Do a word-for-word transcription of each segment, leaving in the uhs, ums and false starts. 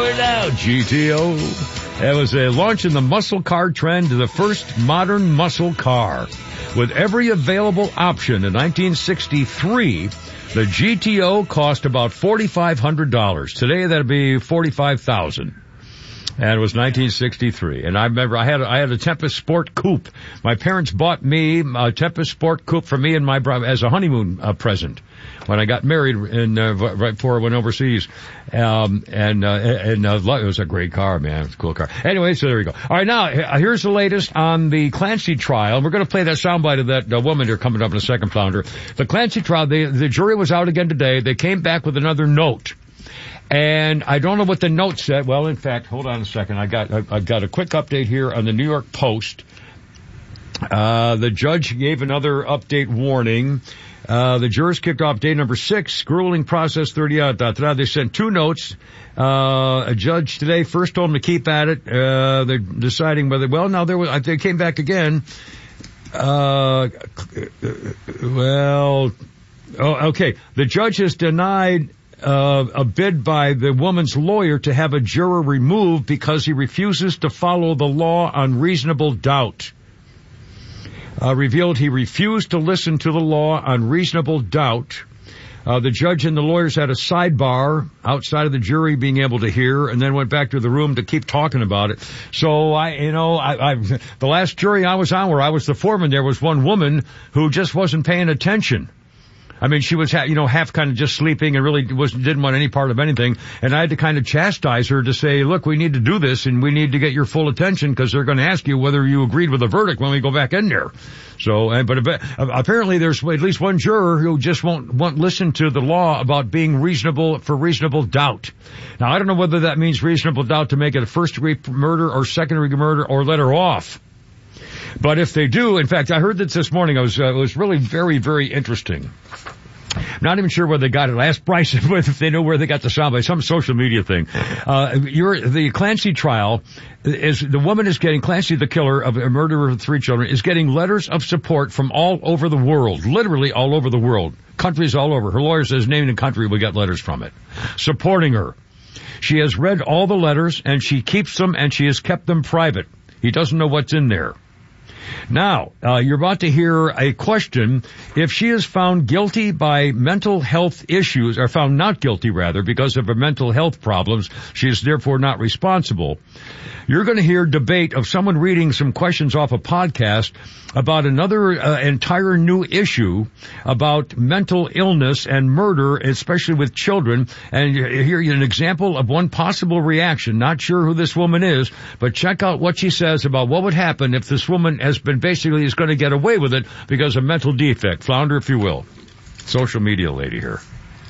it out, G T O. It was a launch in the muscle car trend to the first modern muscle car. With every available option in nineteen sixty-three, the G T O cost about forty-five hundred dollars. Today that'd be forty-five thousand dollars. And it was nineteen sixty-three. And I remember I had, I had a Tempest Sport Coupe. My parents bought me a Tempest Sport Coupe for me and my brother as a honeymoon uh, present when I got married in, uh, right before I went overseas. Um, and, uh, and, uh, it was a great car, man. It was a cool car. Anyway, so there we go. All right, now, here's the latest on the Clancy trial. We're going to play that soundbite of that uh, woman here coming up in a second, Flounder. The Clancy trial, they, the jury was out again today. They came back with another note. And I don't know what the note said. Well, in fact, hold on a second. I got, I, I got a quick update here on the New York Post. Uh, the judge gave another update warning. Uh, the jurors kicked off day number six, grueling process thirty out. Da, da, da. They sent two notes. Uh, a judge today first told them to keep at it. Uh, they're deciding whether, well, now there was, they came back again. Uh, well, oh, okay. The judge has denied Uh, a bid by the woman's lawyer to have a juror removed because he refuses to follow the law on reasonable doubt. Uh, revealed he refused to listen to the law on reasonable doubt. Uh, the judge and the lawyers had a sidebar outside of the jury being able to hear, and then went back to the room to keep talking about it. So I, you know, I, I, the last jury I was on where I was the foreman, there was one woman who just wasn't paying attention. I mean, she was, ha- you know, half kind of just sleeping and really wasn't, didn't want any part of anything. And I had to kind of chastise her to say, look, we need to do this and we need to get your full attention because they're going to ask you whether you agreed with the verdict when we go back in there. So, uh, but uh, apparently there's at least one juror who just won't, won't listen to the law about being reasonable for reasonable doubt. Now, I don't know whether that means reasonable doubt to make it a first degree murder or second degree murder or let her off. But if they do, in fact, I heard this this morning. I was, uh, it was really very, very interesting. I'm not even sure where they got it. I asked Bryce if they know where they got the sound by some social media thing. Uh, you're, the Clancy trial is, the woman is getting, Clancy the killer of a murderer of three children is getting letters of support from all over the world, literally all over the world, countries all over. Her lawyer says name and country, we got letters from it, supporting her. She has read all the letters and she keeps them and she has kept them private. He doesn't know what's in there. Now, uh, you're about to hear a question. If she is found guilty by mental health issues, or found not guilty rather, because of her mental health problems, she is therefore not responsible. You're going to hear debate of someone reading some questions off a podcast about another uh, entire new issue about mental illness and murder, especially with children. And here an example of one possible reaction. Not sure who this woman is, but check out what she says about what would happen if this woman has been basically is going to get away with it because of mental defect. Flounder, if you will. Social media lady here.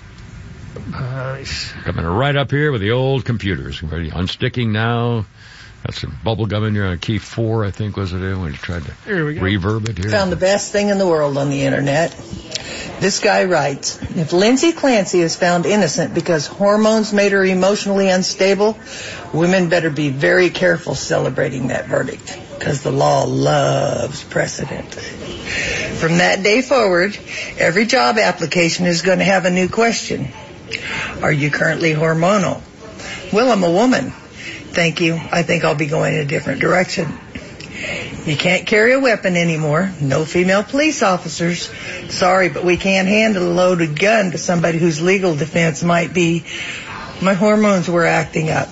Nice. Coming right up here with the old computers. Ready, unsticking now. Got some bubble gum in here on key four, I think, was it when you tried to reverb it here? Found the best thing in the world on the internet. This guy writes, if Lindsay Clancy is found innocent because hormones made her emotionally unstable, women better be very careful celebrating that verdict, because the law loves precedent. From that day forward, every job application is going to have a new question. Are you currently hormonal? Well, I'm a woman. Thank you. I think I'll be going in a different direction. You can't carry a weapon anymore. No female police officers. Sorry, but we can't handle a loaded gun to somebody whose legal defense might be, my hormones were acting up.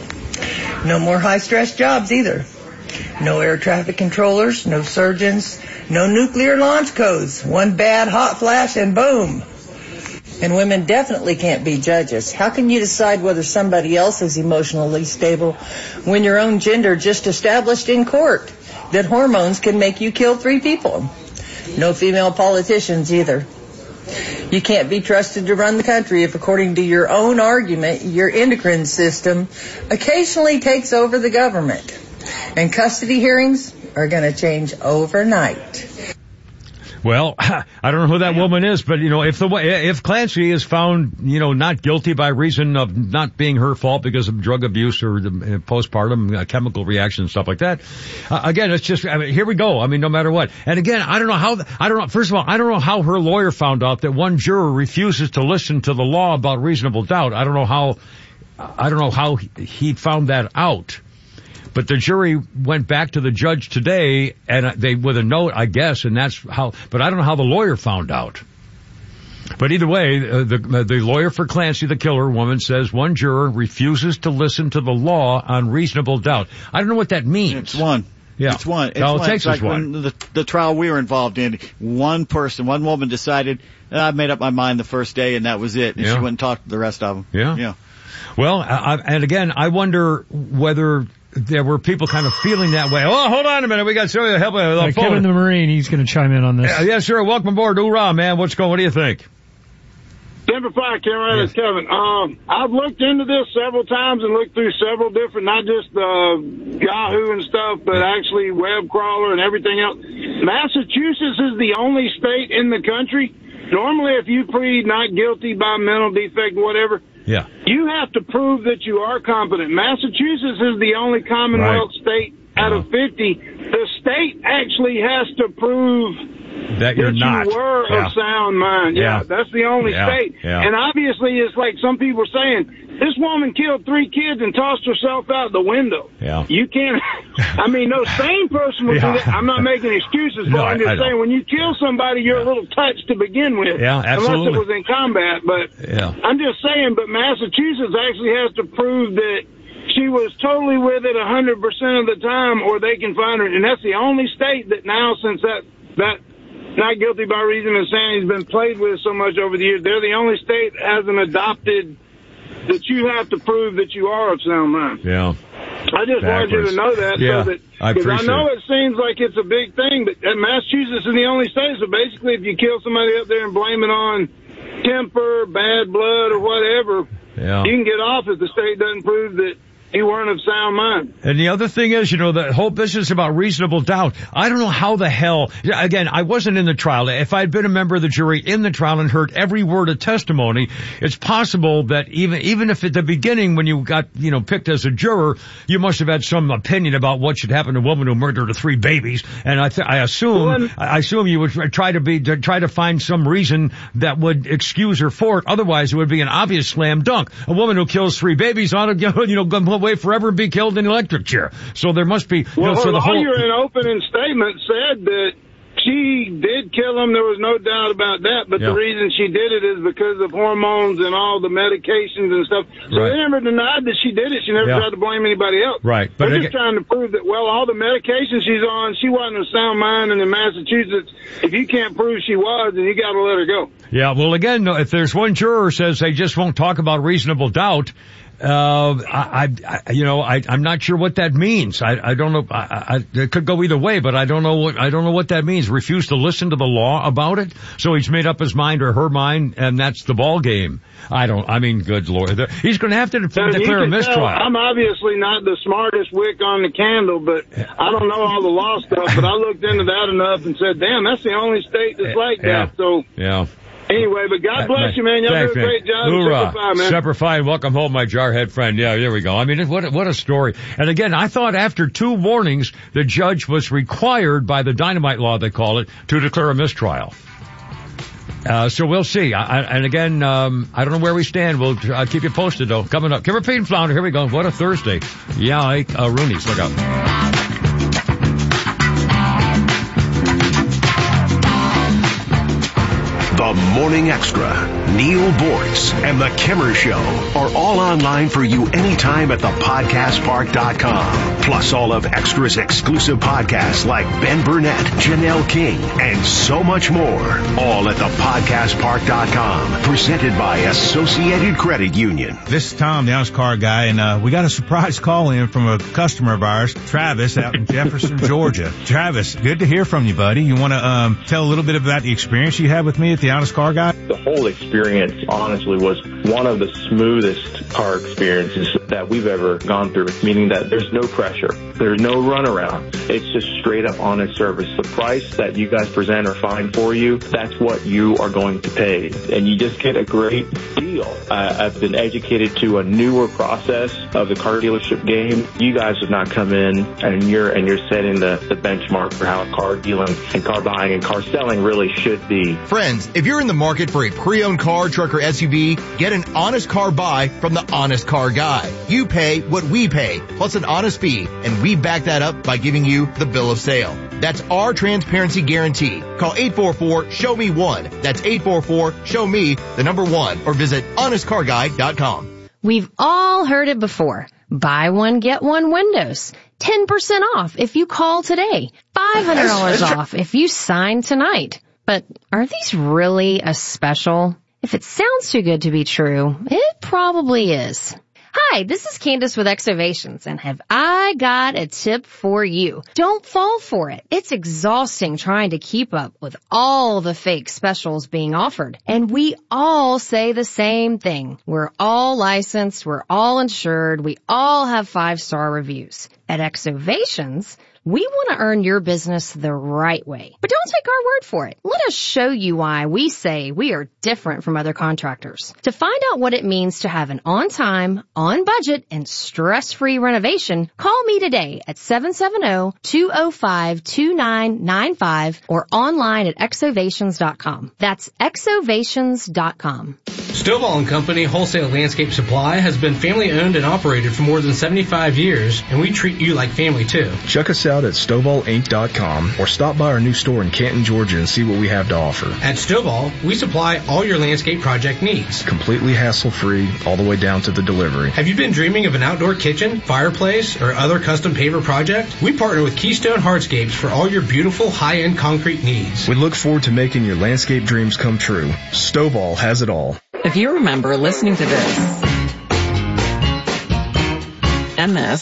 No more high-stress jobs either. No air traffic controllers, no surgeons, no nuclear launch codes. One bad hot flash and boom. And women definitely can't be judges. How can you decide whether somebody else is emotionally stable when your own gender just established in court that hormones can make you kill three people? No female politicians either. You can't be trusted to run the country if, according to your own argument, your endocrine system occasionally takes over the government. And custody hearings are going to change overnight. Well, I don't know who that woman is, but, you know, if the if Clancy is found, you know, not guilty by reason of not being her fault because of drug abuse or the postpartum uh, chemical reaction and stuff like that, uh, again, it's just, I mean, here we go. I mean, no matter what. And again, I don't know how, I don't know, first of all, I don't know how her lawyer found out that one juror refuses to listen to the law about reasonable doubt. I don't know how I don't know how he found that out. But the jury went back to the judge today, and they with a note, I guess, and that's how. But I don't know how the lawyer found out. But either way, uh, the uh, the lawyer for Clancy, the killer woman, says one juror refuses to listen to the law on reasonable doubt. I don't know what that means. It's one. Yeah. It's one. It's All it one. takes it's is like one. when the, the trial we were involved in, one person, one woman decided, eh, I made up my mind the first day, and that was it. And Yeah. she went and talked to the rest of them. Yeah. Yeah. Well, I, I, and again, I wonder whether there were people kind of feeling that way. Oh, hold on a minute. We got somebody to help with the Uh, phone. Kevin the Marine, he's going to chime in on this. Yeah, yes, sir. Welcome aboard. Hoorah, man. What's going, what do you think? Denver Fire Camera, Yes. it's Kevin. Um, I've looked into this several times and looked through several different, not just uh, Yahoo and stuff, but actually web crawler and everything else. Massachusetts is the only state in the country. Normally, if you plead not guilty by mental defect, whatever, Yeah. you have to prove that you are competent. Massachusetts is the only Commonwealth Right. state out Uh-huh. of fifty. The state actually has to prove That you're that not. you were Yeah. of sound mind. Yeah, Yeah. that's the only Yeah. state. Yeah. And obviously, it's like some people are saying, this woman killed three kids and tossed herself out the window. Yeah. You can't, I mean, no sane person would Yeah. do that. I'm not making excuses, No, but I'm I- just I know. saying, when you kill somebody, you're a little touched to begin with. Yeah, absolutely. Unless it was in combat. But Yeah. I'm just saying, but Massachusetts actually has to prove that she was totally with it one hundred percent of the time, or they can find her. And that's the only state that now, since that, that not guilty by reason of insanity has been played with so much over the years, they're the only state that hasn't adopted that you have to prove that you are of sound mind. Yeah. I just wanted you Backwards. to know that. Yeah, so that I because I appreciate know it. it seems like it's a big thing, but uh, Massachusetts is the only state. So basically, if you kill somebody up there and blame it on temper, bad blood, or whatever, Yeah. you can get off if the state doesn't prove that you weren't of sound mind. And the other thing is, you know, the whole business about reasonable doubt. I don't know how the hell, again, I wasn't in the trial. If I'd been a member of the jury in the trial and heard every word of testimony, it's possible that even, even if at the beginning when you got, you know, picked as a juror, you must have had some opinion about what should happen to a woman who murdered her three babies. And I, th- I assume, Well, I assume you would try to be, to try to find some reason that would excuse her for it. Otherwise, it would be an obvious slam dunk. A woman who kills three babies ought to, you know, go away forever and be killed in an electric chair. So there must be, you Well, know, her so the whole, lawyer in opening statement said that she did kill him. There was no doubt about that. But Yeah. the reason she did it is because of hormones and all the medications and stuff. So Right. they never denied that she did it. She never Yeah. tried to blame anybody else. Right. But They're again- just trying to prove that, well, all the medication she's on, she wasn't of sound mind. And in Massachusetts, if you can't prove she was, then you got to let her go. yeah, well again, no, if there's one juror who says they just won't talk about reasonable doubt, uh, I, I, you know, I, I'm not sure what that means. I, I don't know. I, I, it could go either way, but I don't know what, I don't know what that means. Refuse to listen to the law about it. So he's made up his mind or her mind, and that's the ball game. I don't, I mean, good Lord. He's going to have to de- So you declare a can tell mistrial. I'm obviously not the smartest wick on the candle, but I don't know all the law stuff, but I looked into that enough and said, damn, that's the only state that's like Yeah. that. So Yeah. anyway, but God bless you, man. Y'all Thanks, do a great job. Hoorah. Semper Fi, man. Semper Fi, and welcome home, my jarhead friend. Yeah, there we go. I mean, what a, what a story. And again, I thought after two warnings, the judge was required by the dynamite law, they call it, to declare a mistrial. Uh, so we'll see. I, I, and again, um, I don't know where we stand. We'll uh, keep you posted, though. Coming up. Kimmer Pete and Flounder. Here we go. What a Thursday. Yeah, I, uh, Rooney's. Look out. The Morning Extra, Neil Boortz, and The Kimmer Show are all online for you anytime at the podcast park dot com. Plus all of Extra's exclusive podcasts like Ben Burnett, Janelle King, and so much more. All at the podcast park dot com. Presented by Associated Credit Union. This is Tom, the honest car guy, and uh, we got a surprise call in from a customer of ours, Travis, out in Jefferson, Georgia. Travis, good to hear from you, buddy. You want to um, tell a little bit about the experience you had with me at the honest car guy? The whole experience, honestly, was one of the smoothest car experiences that we've ever gone through, meaning that there's no pressure. There's no runaround. It's just straight up honest service. The price that you guys present or find for you, that's what you are going to pay. And you just get a great deal. Uh, I've been educated to a newer process of the car dealership game. You guys have not come in and you're and you're setting the, the benchmark for how car dealing and car buying and car selling really should be. Friends, If you're in the market for a pre-owned car, truck, or S U V, get an honest car buy from the Honest Car Guy. You pay what we pay, plus an honest fee, and we back that up by giving you the bill of sale. That's our transparency guarantee. Call eight four four, show me one. That's eight four four, show me the number one, or visit honest car guy dot com. We've all heard it before. Buy one, get one windows. ten percent off if you call today. five hundred dollars off if you sign tonight. But are these really a special? If it sounds too good to be true, it probably is. Hi, this is Candace with Exovations, and have I got a tip for you. Don't fall for it. It's exhausting trying to keep up with all the fake specials being offered. And we all say the same thing. We're all licensed, we're all insured, we all have five-star reviews. At Exovations, we want to earn your business the right way. But don't take our word for it. Let us show you why we say we are different from other contractors. To find out what it means to have an on-time, on-budget, and stress-free renovation, call me today at seven seven zero, two zero five, two nine nine five or online at exovations dot com. That's exovations dot com. Stovall and Company Wholesale Landscape Supply has been family owned and operated for more than seventy-five years, and we treat you like family too. Check us out at stovall inc dot com or stop by our new store in Canton, Georgia and see what we have to offer. At Stovall, we supply all your landscape project needs. Completely hassle-free, all the way down to the delivery. Have you been dreaming of an outdoor kitchen, fireplace, or other custom paver project? We partner with Keystone Hardscapes for all your beautiful high-end concrete needs. We look forward to making your landscape dreams come true. Stovall has it all. If you remember listening to this, and this,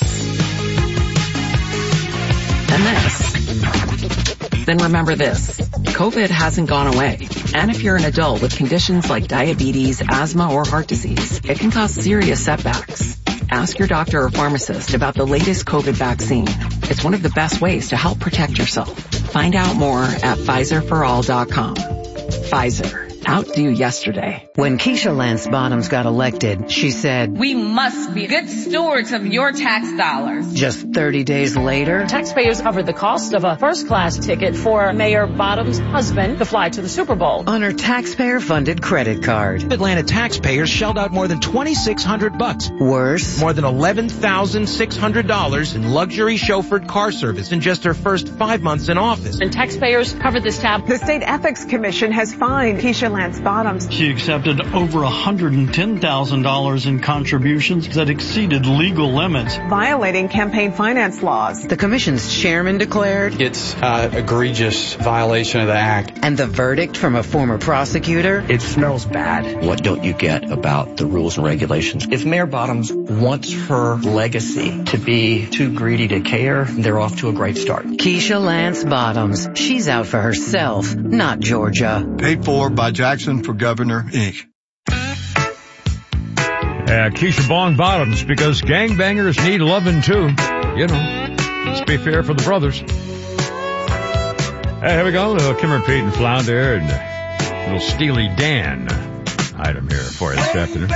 and this, then remember this. COVID hasn't gone away. And if you're an adult with conditions like diabetes, asthma, or heart disease, it can cause serious setbacks. Ask your doctor or pharmacist about the latest COVID vaccine. It's one of the best ways to help protect yourself. Find out more at Pfizer for all dot com. Pfizer. Outdo yesterday. When Keisha Lance Bottoms got elected, she said, "We must be good stewards of your tax dollars." Just thirty days later, taxpayers covered the cost of a first-class ticket for Mayor Bottoms' husband to fly to the Super Bowl on her taxpayer-funded credit card. Atlanta taxpayers shelled out more than twenty-six hundred bucks. Worse, more than eleven thousand six hundred dollars in luxury chauffeured car service in just her first five months in office. And taxpayers covered this tab. The State Ethics Commission has fined Keisha Lance Bottoms. She accepted over one hundred ten thousand dollars in contributions that exceeded legal limits, violating campaign finance laws. The commission's chairman declared it's an egregious violation of the act. And the verdict from a former prosecutor? It smells bad. What don't you get about the rules and regulations? If Mayor Bottoms wants her legacy to be too greedy to care, they're off to a great start. Keisha Lance Bottoms. She's out for herself, not Georgia. Paid for by Jackson for Governor, Incorporated. Uh, Keisha Bong Bottoms, because gangbangers need loving too. You know, let's be fair for the brothers. Hey, here we go. A little Kimmer, Pete, and Flounder, and a little Steely Dan item here for you this afternoon.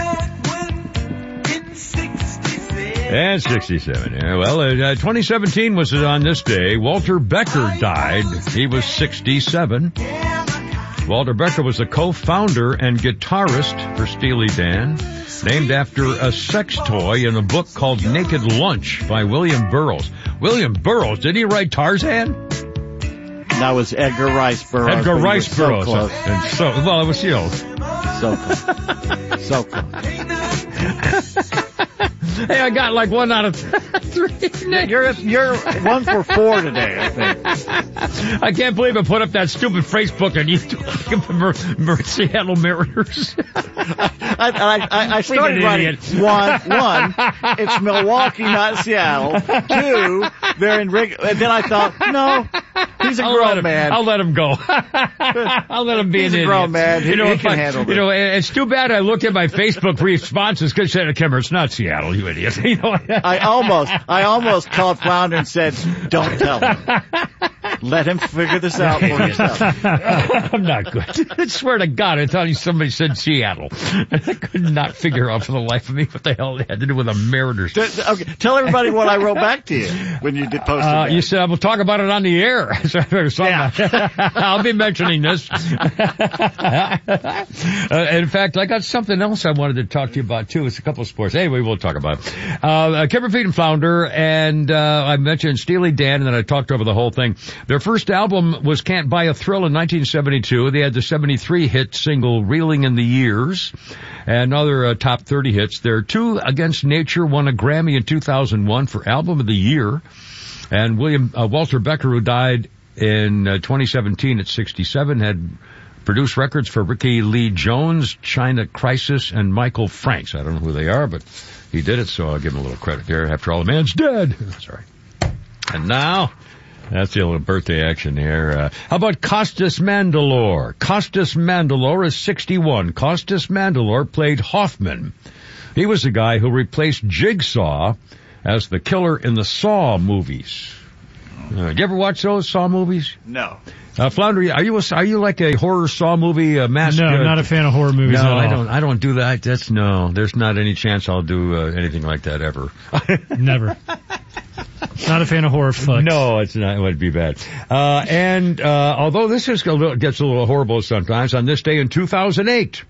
And sixty-seven, yeah. Well, uh, twenty seventeen was on this day. Walter Becker died. He was sixty-seven. Walter Becker was the co-founder and guitarist for Steely Dan, named after a sex toy in a book called Naked Lunch by William Burroughs. William Burroughs, did he write Tarzan? That was Edgar Rice Burroughs. Edgar Rice so Burroughs. Close. And so, well, it was, you know. So close. So close. Hey, I got like one out of three. You're, you're one for four today, I think. I can't believe I put up that stupid Facebook on YouTube. Mer- Seattle Mariners. I, I, I, I started writing one, one, it's Milwaukee, not Seattle. Two, they're in Rig, and then I thought, no, he's a I'll grown him, man. I'll let him go. I'll let him be he's an a idiot. grown man. He, you know, he if can I, handle You know, this. it's too bad I looked at my Facebook responses because said, Kimmer, it's not Seattle, you idiot. You know, I almost, I almost called Flounder and said, don't tell him. Let him figure this out for himself. I'm not good. I swear to God, I thought you somebody said Seattle. I could not figure out for the life of me what the hell it had to do with the Mariners. Okay, tell everybody what I wrote back to you when you did post uh, it. You said, we'll talk about it on the air. Yeah. I'll be mentioning this. uh, in fact, I got something else I wanted to talk to you about, too. It's a couple of sports. Anyway, we'll talk about it. Uh, Kimber Feed and Flounder, and uh, I mentioned Steely Dan, and then I talked over the whole thing. Their first album was Can't Buy a Thrill in nineteen seventy-two. They had the seventy-three hit single Reeling in the Years, and other uh, top thirty hits. Their Two Against Nature won a Grammy in two thousand one for Album of the Year. And William uh, Walter Becker, who died in uh, twenty seventeen at sixty-seven, had produced records for Ricky Lee Jones, China Crisis, and Michael Franks. I don't know who they are, but he did it, so I'll give him a little credit there. After all, the man's dead. Sorry. And now, that's the little birthday action here. Uh, how about Costas Mandylor? Costas Mandylor is sixty-one. Costas Mandylor played Hoffman. He was the guy who replaced Jigsaw as the killer in the Saw movies. Uh, you ever watch those Saw movies? No. Uh, Flounder, are you a, are you like a horror Saw movie uh, master? No, not a fan of horror movies. No, at all. I don't. I don't do that. That's no. There's not any chance I'll do uh, anything like that ever. Never. Not a fan of horror flicks. No, it's not. It would be bad. Uh, and uh, although this is a little, gets a little horrible sometimes, on this day in two thousand eight,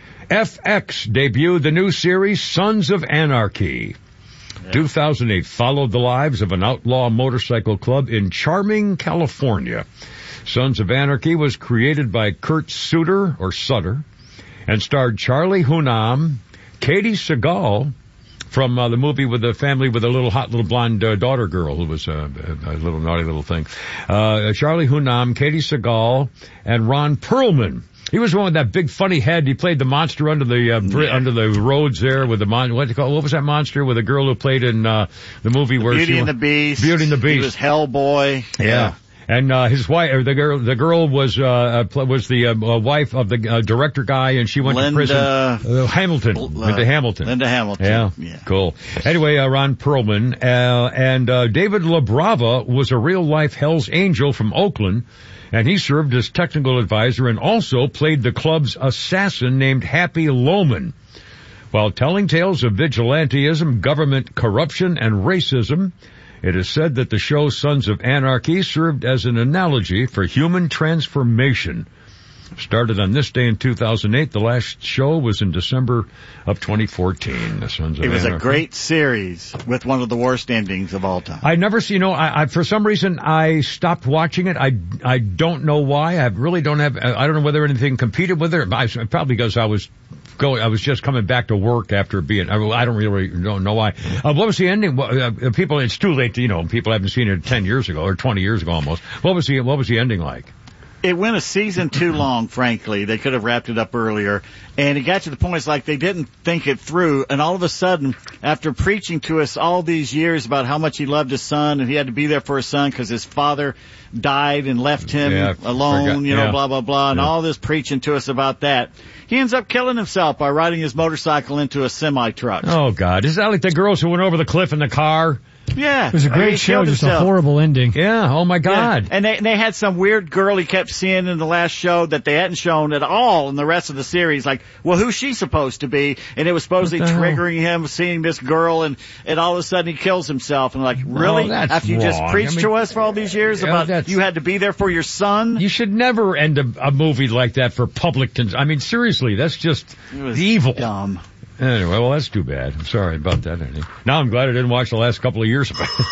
F X debuted the new series Sons of Anarchy. Yeah. two thousand eight followed the lives of an outlaw motorcycle club in Charming, California. Sons of Anarchy was created by Kurt Sutter, or Sutter, and starred Charlie Hunnam, Katie Seagal, from uh, the movie with the family with a little hot little blonde uh, daughter girl who was uh, a, a little naughty little thing. Uh, Charlie Hunnam, Katie Seagal, and Ron Perlman. He was the one with that big funny head. He played the monster under the uh, bri- yeah. under the roads there with the mon- what, what was that monster with the girl who played in uh, the movie where Beauty she and the Beast. Beauty and the Beast. He was Hellboy. Yeah. yeah. And uh, his wife, or the girl, the girl was uh, was the uh, wife of the uh, director guy, and she went Linda, to prison. Uh, Hamilton, uh, Linda Hamilton. Linda Hamilton. Yeah, yeah. Cool. Anyway, uh, Ron Perlman uh, and uh, David LaBrava was a real life Hell's Angel from Oakland, and he served as technical advisor and also played the club's assassin named Happy Loman. While telling tales of vigilantism, government corruption, and racism, it is said that the show Sons of Anarchy served as an analogy for human transformation. Started on this day in two thousand eight, the last show was in December of twenty fourteen. The Sons of It was Anarchy. a great series with one of the worst endings of all time. I never see, you know, I, I, for some reason I stopped watching it. I, I don't know why. I really don't have, I don't know whether anything competed with it. I, probably because I was going, I was just coming back to work after being, I, I don't really don't know why. Uh, what was the ending? Uh, people, it's too late to, you know, people haven't seen it ten years ago or twenty years ago almost. What was the, what was the ending like? It went a season too long, frankly. They could have wrapped it up earlier. And it got to the point, it's like they didn't think it through. And all of a sudden, after preaching to us all these years about how much he loved his son and he had to be there for his son because his father died and left him yeah, alone, forgot. you know, yeah. blah, blah, blah, and yeah. all this preaching to us about that. He ends up killing himself by riding his motorcycle into a semi-truck. Oh, God. Is that like the girls who went over the cliff in the car? Yeah. It was a great I mean, show, just himself. a horrible ending. Yeah, oh my God. Yeah. And they, they had some weird girl he kept seeing in the last show that they hadn't shown at all in the rest of the series. Like, well, who's she supposed to be? And it was supposedly triggering him, seeing this girl, and, and all of a sudden he kills himself. And like, really? Oh, that's After you wrong. just preached I mean, to us for all these years yeah, about that's- you had to be there for your son? You should never end a, a movie like that for public. Cons- I mean, seriously, that's just evil. Dumb. Anyway, well, that's too bad. I'm sorry about that. Anyway. Now I'm glad I didn't watch the last couple of years.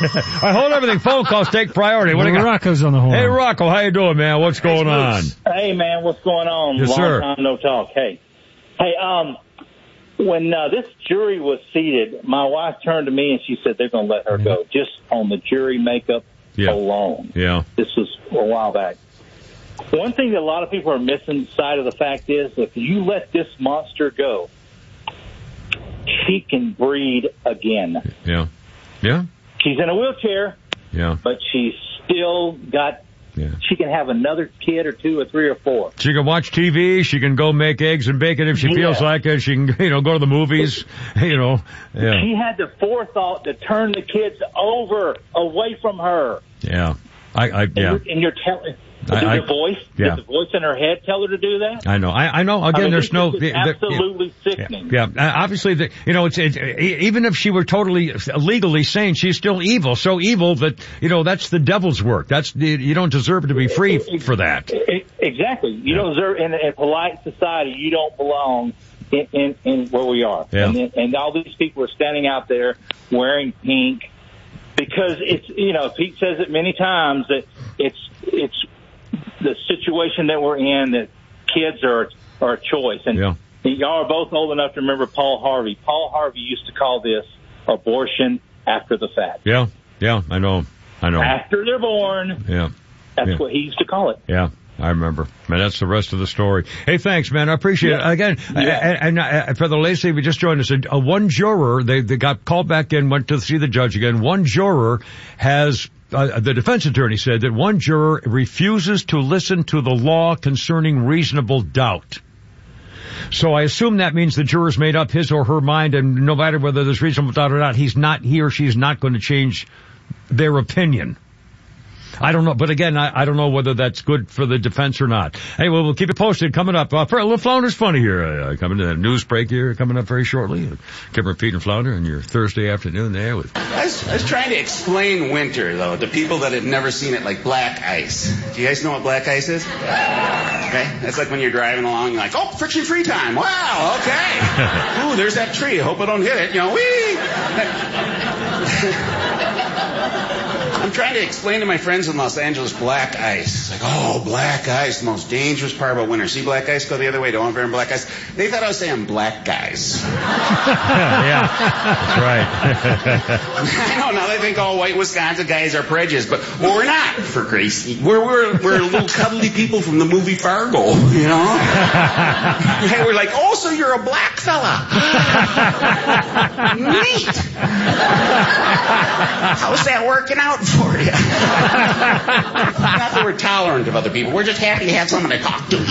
I hold everything. Phone calls take priority. What do you got? Rocco's on the horn. Hey, Rocco, how you doing, man? What's going on? Hey, man, what's going on? Yes, Long sir. time no talk. Hey, hey, um, when uh, this jury was seated, my wife turned to me and she said they're going to let her go just on the jury makeup Yeah. alone. Yeah. This was a while back. One thing that a lot of people are missing sight of the fact is if you let this monster go, she can breed again. Yeah. Yeah. She's in a wheelchair, Yeah. but she's still got, Yeah. she can have another kid or two or three or four. She can watch T V. She can go make eggs and bacon if she Yeah. feels like it. She can, you know, go to the movies. You know. Yeah. She had the forethought to turn the kids over, away from her. Yeah. I, I yeah. And you're, and you're telling. Did I, the voice, yeah. did the voice in her head tell her to do that? I know. I, I know. Again, I mean, there's no. It's the, absolutely the, sickening. Yeah. yeah. Uh, obviously, the, you know, it's, it's even if she were totally legally sane, she's still evil. So evil that you know that's the devil's work. That's the, you don't deserve to be free for that. Exactly. You yeah. don't deserve in a polite society. You don't belong in, in, in where we are. Yeah. And, and all these people are standing out there wearing pink because it's you know Pete says it many times that it's it's. the situation that we're in, that kids are are a choice. And yeah. y'all are both old enough to remember Paul Harvey. Paul Harvey used to call this abortion after the fact. Yeah, yeah, I know, I know. After they're born, yeah, that's yeah. what he used to call it. Yeah. I remember. Man, that's the rest of the story. Hey, thanks, man. I appreciate yeah. it. Again, yeah. and, and uh, for the ladies who just joined us, a, a one juror, they, they got called back in, went to see the judge again. One juror has, uh, the defense attorney said that one juror refuses to listen to the law concerning reasonable doubt. So I assume that means the juror's made up his or her mind, and no matter whether there's reasonable doubt or not, he's not, he or she's not going to change their opinion. I don't know, but again, I, I don't know whether that's good for the defense or not. Hey, well, we'll keep it posted. Coming up, uh, for, Flounder's Funny here, uh, coming to the news break here, coming up very shortly. Kipper, Pete, and Flounder on your Thursday afternoon there with. I was, I was trying to explain winter though to people that had never seen it, like black ice. Do you guys know what black ice is? Okay, that's like when you're driving along, you're like, oh, friction free time. Wow, okay. Ooh, there's that tree. I hope I don't hit it. You know, whee. I'm trying to explain to my friends in Los Angeles black ice. It's like, oh, black ice, the most dangerous part about winter. See black ice, go the other way, don't wear black ice. They thought I was saying black guys. Yeah, right. I know, now they think all white Wisconsin guys are prejudiced, but well, we're not, for Gracie. We're, we're, we're little cuddly people from the movie Fargo, you know? Hey, we're like, oh, so you're a black fella. Neat. How's that working out for you? Not that we're tolerant of other people. We're just happy to have someone to talk to.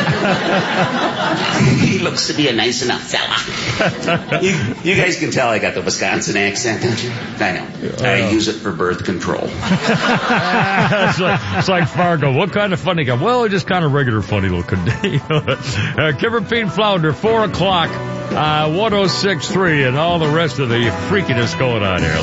He looks to be a nice enough fella. You, you guys can tell I got the Wisconsin accent, don't you? I know. I use it for birth control. it's, like, it's like Fargo. What kind of funny guy? Well, just kind of regular funny looking. uh, Kipper, Pete, and Flounder, four o'clock, uh, one oh six point three, and all the rest of the freakiness going on here.